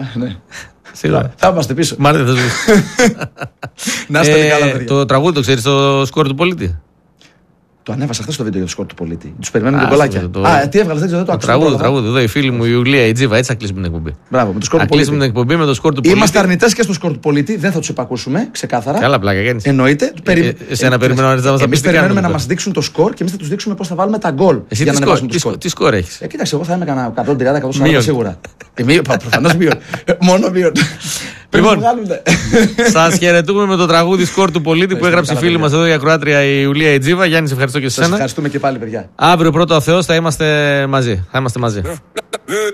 Ναι. Σίγουρα. Θα είμαστε πίσω. Μάρτιν θα ζούμε. Να είστε καλά, παιδιά. Το τραγούδι το ξέρεις, το σκορ του πολίτη. Το ανέβασα χθες το βίντεο για το σκορ του πολίτη. Τους περιμένουμε τον κολάκια. Τι έβγαλε, δεν ξέρω, το άκουσα. Τραγούδι. Εδώ η φίλη μου η Ιουλία η Τζίβα, έτσι θα κλείσουμε την εκπομπή. Μπράβο, με το σκορ του πολίτη. Κλείσουμε την εκπομπή με το σκορ του πολίτη. Είμαστε αρνητές και στο σκορ του πολίτη, δεν θα τους επακούσουμε, ξεκάθαρα. Καλά, πλάκα κάνεις. Εννοείται. Εσένα περιμένω να μας εμείς περιμένουμε να μας δείξουν το σκορ και εμείς θα τους δείξουμε πώς θα βάλουμε τα γκολ. Εσύ τι σκορ έχεις? Κοίταξε, εγώ θα είμαι κανένα 130-140 σίγουρα. Προφανώς μείον. Μόνο μείον. Λοιπόν, σας χαιρετούμε με το τραγούδι σκορ του πολίτη που έγραψε η φίλη μας εδώ η ακροάτρια η Ιουλία Ιτζίβα. Γιάννη, σε ευχαριστώ και εσένα. Σας ευχαριστούμε και πάλι, παιδιά. Αύριο πρώτο ο Θεός θα είμαστε μαζί.